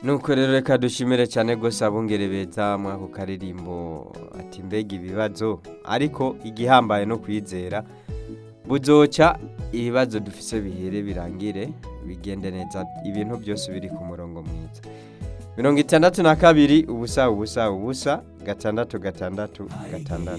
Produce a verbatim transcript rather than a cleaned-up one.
nuko rero reka dushimire cyane gose abungere beza mwako karirimbo ati mbega ibibazo ariko igihambaye no kwizera buzoca ibibazo dufise bihere birangire bigende neza ibintu byose biri ku murongo mwiza mirongo itandatu na kabiri ubusa ubusa ubusa gatandatu gatandatu gatandatu